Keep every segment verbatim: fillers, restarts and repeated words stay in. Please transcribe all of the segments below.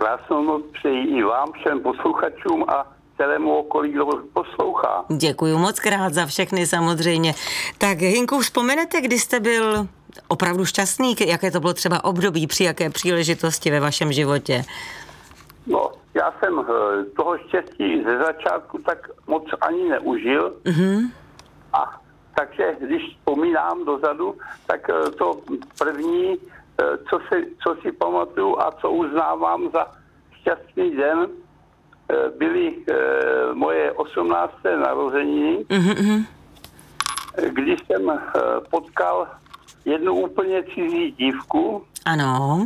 krásnou noc přeji i vám, všem posluchačům a celému okolí, kdo poslouchá. Děkuju moc krát za všechny samozřejmě. Tak Hinku, vzpomenete, kdy jste byl opravdu šťastný? Jaké to bylo třeba období, při jaké příležitosti ve vašem životě? No, já jsem toho štěstí ze začátku tak moc ani neužil. Mm-hmm. A takže když vzpomínám dozadu, tak to první, co si, co si pamatuju a co uznávám za šťastný den, byly moje osmnácté narozeniny, Mm-hmm. kdy jsem potkal jednu úplně cizí dívku. Ano.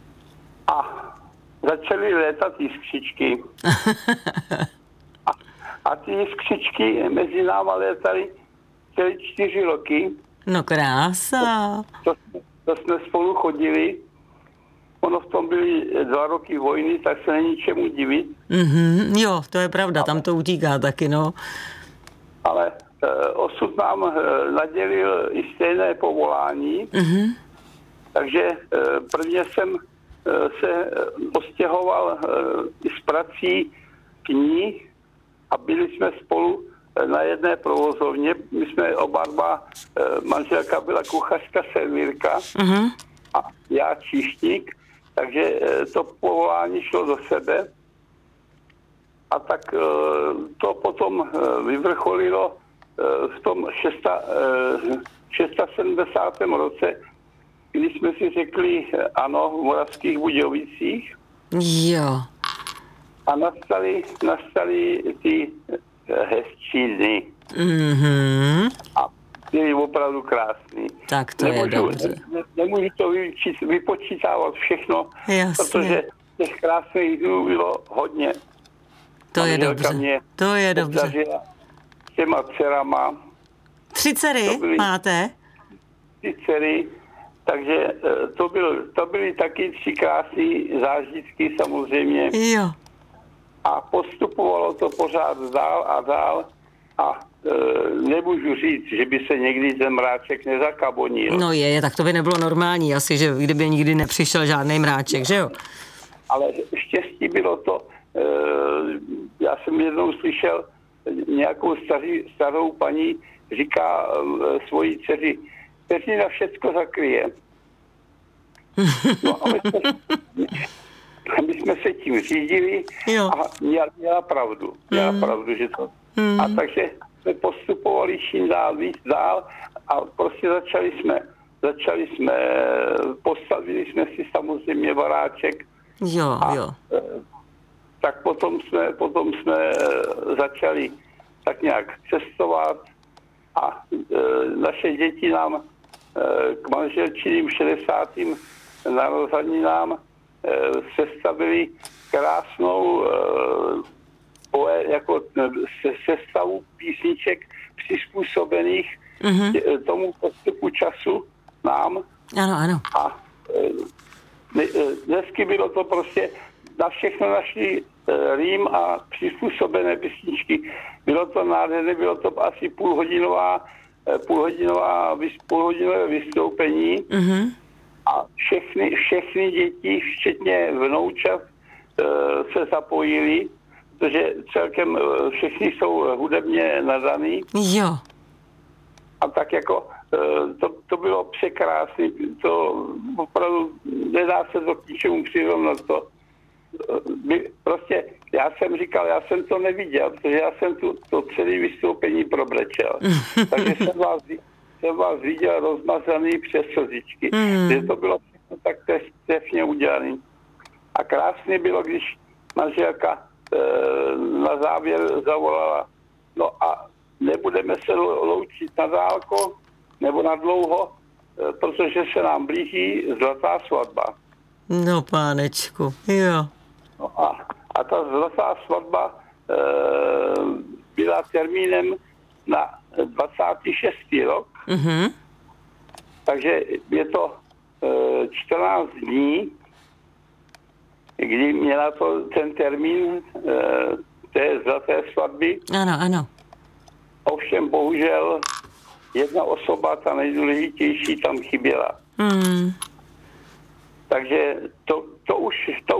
A začaly létat jiskřičky. a, a ty jiskřičky mezi náma létaly celé čtyři roky. No krása. To, to, to jsme spolu chodili. Ono v tom byly dva roky vojny, tak se není čemu divit. Mm-hmm. Jo, to je pravda, tam to utíká taky, no. Ale e, osud nám e, nadělil i stejné povolání. Mm-hmm. Takže e, prvně jsem e, se ostěhoval e, s prací k ní a byli jsme spolu na jedné provozovně. My jsme oba dva, e, manželka byla kuchařka, servírka Mm-hmm. a já číšník, takže e, to povolání šlo do sebe. A tak e, to potom e, vyvrcholilo e, v tom šesta, e, sedmdesátém roce, kdy jsme si řekli ano v Moravských Budějovicích. Jo. A nastaly, nastaly ty hezčí dny. Mm-hmm. A byly opravdu krásný. Tak to nemůžu, je dobře. Ne, nemůžu to vyčít, vypočítávat všechno, Jasně. protože těch krásných dnů bylo hodně. To je Manželka dobře. mě To je dobře. obdařila s těma dcerama. Tři dcery To byly- máte? Ty dcery, takže eh, to, byl, to byly taky tři krásné zážitky samozřejmě. Jo. A postupovalo to pořád dál a dál a e, nemůžu říct, že by se někdy ten mráček nezakabonil. No je, tak to by nebylo normální asi, že kdyby nikdy nepřišel žádný mráček, že jo? Ale štěstí bylo to, e, já jsem jednou slyšel nějakou staří, starou paní, říká e, svojí dceři, Peřina všecko zakryje. No a my jsme, my jsme se tím řídili Jo. a měla, měla pravdu. Měla Mm. pravdu, že to... Mm. A takže jsme postupovali čím dál, víc dál a prostě začali jsme, začali jsme, postavili jsme si samozřejmě baráček. Jo, A, jo. e, tak potom jsme, potom jsme e, začali tak nějak cestovat a e, naše děti nám e, k manželčiným šedesátým narozeninám e, sestavili krásnou e, poe, jako se, sestavu písniček přizpůsobených Mhm. tě- tomu postupu času nám. Ano, ano. A e, ne- e, dnesky bylo to prostě na všechno našli e, rým a přizpůsobené písničky. Bylo to nádherné, bylo to asi půlhodinová, e, půlhodinová, vys- půlhodinové vystoupení Mhm. a všechny, všechny děti, včetně vnoučat, e, se zapojili, protože celkem e, všichni jsou hudebně nadaný. Jo. A tak jako e, to, to bylo překrásné, to opravdu nedá se to k ničemu přirovnat. To, e, by, prostě já jsem říkal, já jsem to neviděl, protože já jsem tu, to celé vystoupení probrečel. Takže jsem vás, jsem vás viděl rozmazaný přes slzičky. Mm. Že to bylo všechno tak trefně udělané. A krásně bylo, když manželka e, na závěr zavolala, no a nebudeme se loučit na dálko nebo na dlouho, e, protože se nám blíží zlatá svatba. No, pánečku, jo. No a, a ta zlatá svatba e, byla termínem na dvacátý šestý rok, Mhm. takže je to e, čtrnáct dní, kdy měla to ten termín e, té zlaté svatby. Ano, ano. Ovšem bohužel jedna osoba, ta nejdůležitější, tam chyběla. Hmm. Takže to, to už to